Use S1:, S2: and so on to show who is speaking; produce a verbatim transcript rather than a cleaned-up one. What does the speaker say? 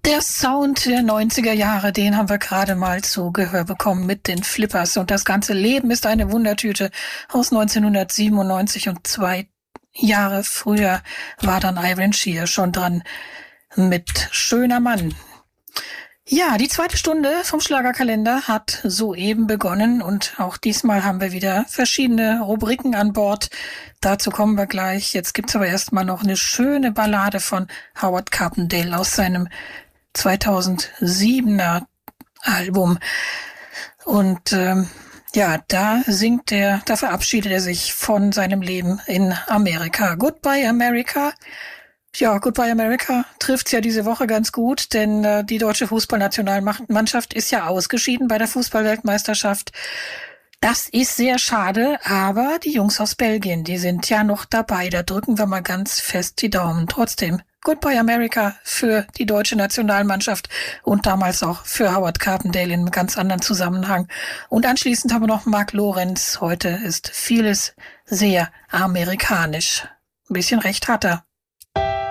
S1: Der Sound der neunziger Jahre, den haben wir gerade mal zu Gehör bekommen mit den Flippers. Und das ganze Leben ist eine Wundertüte aus neunzehnhundertsiebenundneunzig. Und zwei Jahre früher war dann Ivan Shear schon dran mit Schöner Mann. Ja, die zweite Stunde vom Schlagerkalender hat soeben begonnen und auch diesmal haben wir wieder verschiedene Rubriken an Bord. Dazu kommen wir gleich. Jetzt gibt's aber erstmal noch eine schöne Ballade von Howard Carpendale aus seinem zweitausendsiebener Album. Und ähm, ja, da singt er, da verabschiedet er sich von seinem Leben in Amerika. Goodbye America. Ja, Goodbye America trifft's ja diese Woche ganz gut, denn äh, die deutsche Fußballnationalmannschaft ist ja ausgeschieden bei der Fußballweltmeisterschaft. Das ist sehr schade, aber die Jungs aus Belgien, die sind ja noch dabei. Da drücken wir mal ganz fest die Daumen. Trotzdem, Goodbye America für die deutsche Nationalmannschaft und damals auch für Howard Carpendale in einem ganz anderen Zusammenhang. Und anschließend haben wir noch Mark Lorenz. Heute ist vieles sehr amerikanisch. Ein bisschen recht hat er.